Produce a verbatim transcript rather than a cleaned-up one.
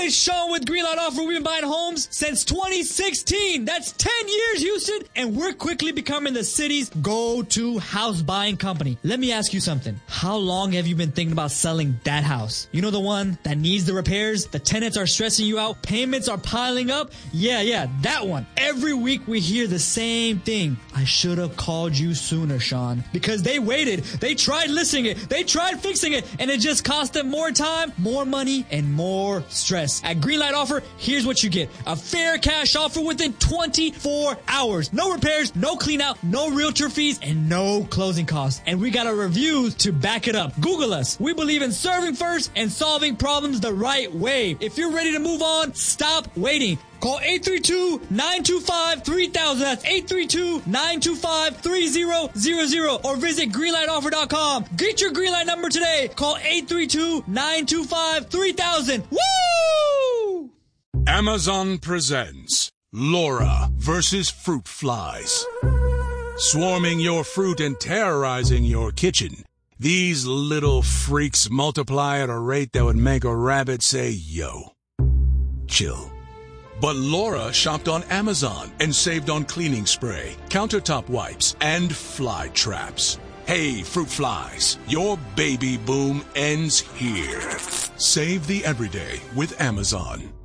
it's Sean with Greenlight Offer. We've been buying homes since twenty sixteen. That's ten years, Houston. And we're quickly becoming the city's go-to house buying company. Let me ask you something. How long have you been thinking about selling that house? You know, the one that needs the repairs? The tenants are stressing you out. Payments are piling up. Yeah, yeah, that one. Every week we hear the same thing. I should have called you sooner, Sean. Because they waited. They tried listing it. They tried fixing it. And it just cost them more time, more money, and more stress. At Greenlight Offer, here's what you get. A fair cash offer within twenty-four hours. No repairs, no clean out, no realtor fees, and no closing costs. And we got our reviews to back it up. Google us. We believe in serving first and solving problems the right way. If you're ready to move on, stop waiting. Call eight three two, nine two five, three thousand. That's eight three two, nine two five, three zero zero zero. Or visit greenlight offer dot com. Get your Greenlight number today. Call eight three two, nine two five, three thousand. Woo! Amazon presents Laura versus Fruit Flies. Swarming your fruit and terrorizing your kitchen. These little freaks multiply at a rate that would make a rabbit say, yo. Chill. But Laura shopped on Amazon and saved on cleaning spray, countertop wipes, and fly traps. Hey, fruit flies, your baby boom ends here. Save the everyday with Amazon.